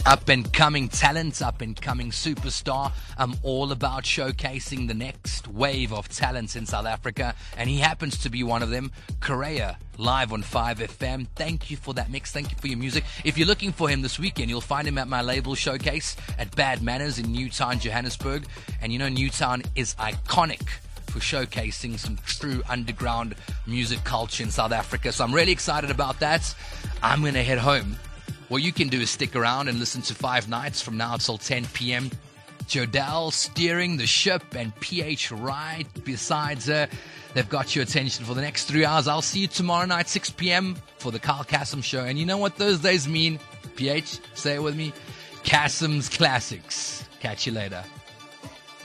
Up and coming talent, up and coming superstar. I'm all about showcasing the next wave of talents in South Africa, and he happens to be one of them. Correa, live on 5FM. Thank you for that mix. Thank you for your music. If you're looking for him this weekend, you'll find him at my label showcase at Bad Manners in Newtown, Johannesburg. And you know, Newtown is iconic for showcasing some true underground music culture in South Africa. So I'm really excited about that. I'm going to head home. What you can do is stick around and listen to 5 nights from now till 10 p.m. Jodelle steering the ship and PH right besides her. They've got your attention for the next 3 hours. I'll see you tomorrow night, 6 p.m. for the Carl Kassem Show. And you know what Thursdays mean? PH, say it with me. Kassem's Classics. Catch you later.